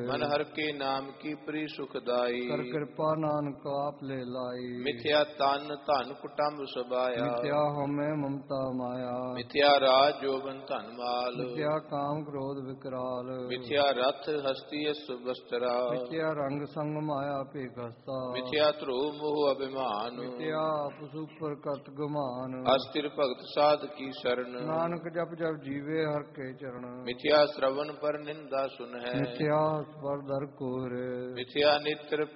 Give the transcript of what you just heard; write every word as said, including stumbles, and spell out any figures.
ਮਨ ਹਰ ਕੇ ਨਾਮ ਕੀ ਪ੍ਰੀ ਸੁਖਦਾਈ। ਕਰ ਕਿਰਪਾ ਨਾਨਕ ਆਪ ਲੈ ਲਾਈ। ਮਿਥਿਆ ਤਨ ਧਨ ਕੁਟੰਬ ਸਬਾਇਆ। ਮਿਥਿਆ ਹਉਮੈ ਮਮਤਾ ਮਾਇਆ। ਮਿਥਿਆ ਰਾਜ ਜੋਬਨ ਧਨ ਮਾਲ। ਮਿਥਿਆ ਕਾਮ ਕ੍ਰੋਧ ਵਿਕਰਾਲ। ਮਿਥਿਆ ਰਥ ਹਸਤੀ ਅਸ ਬਸਤਰਾ। ਮਿਥਿਆ ਰੰਗ ਸੰਗ ਮਾਇਆ ਭੇਖ ਹਸਤਾ। ਮਿਥਿਆ ਧਰੋ ਮੋਹ ਅਭਿਮਾਨ। ਮਿਥਿਆ ਪਸੂ ਪ੍ਰਕਟ ਗੁਮਾਨ। ਅਸਥਿਰ ਭਗਤ ਸਾਧ ਕੀ ਸਰਣ। ਨਾਨਕ ਜਪ ਜਪ ਜੀਵੇ ਹਰ ਕੇ ਚਰਨ। ਮਿਥਿਆ ਸ਼ਰਵਨ ਪਰ ਨਿੰਦਾ ਸੁਨ ਹੈ। ਮਿਥਿਆ ਸਪਰ ਦਰ ਕੋਹਰੇ। ਮਿਥਿਆ ਨਿਤਰ